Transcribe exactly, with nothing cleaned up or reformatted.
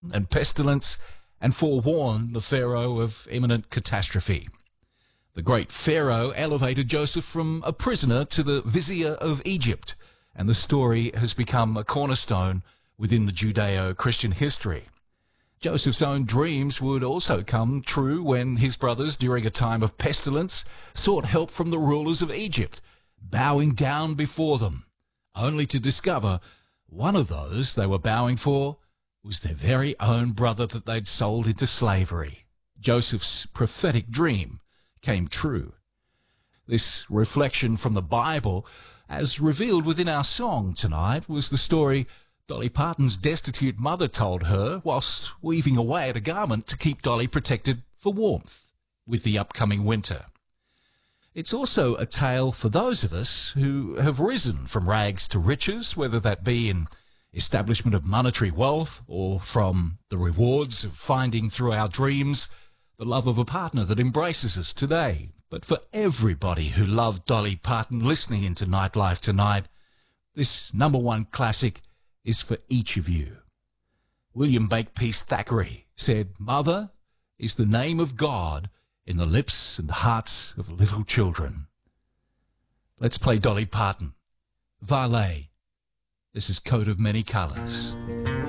famine and pestilence and forewarn the Pharaoh of imminent catastrophe. The great Pharaoh elevated Joseph from a prisoner to the vizier of Egypt, and the story has become a cornerstone within the Judeo-Christian history. Joseph's own dreams would also come true when his brothers, during a time of pestilence, sought help from the rulers of Egypt, bowing down before them, only to discover one of those they were bowing for was their very own brother that they'd sold into slavery. Joseph's prophetic dream came true. This reflection from the Bible, as revealed within our song tonight, was the story Dolly Parton's destitute mother told her whilst weaving away at a garment to keep Dolly protected for warmth with the upcoming winter. It's also a tale for those of us who have risen from rags to riches, whether that be in establishment of monetary wealth or from the rewards of finding through our dreams the love of a partner that embraces us today. But for everybody who loved Dolly Parton listening into Nightlife tonight, this number one classic is for each of you. William Makepeace Thackeray said, "Mother is the name of God in the lips and hearts of little children." Let's play Dolly Parton. Valet. This is Coat of Many Colours.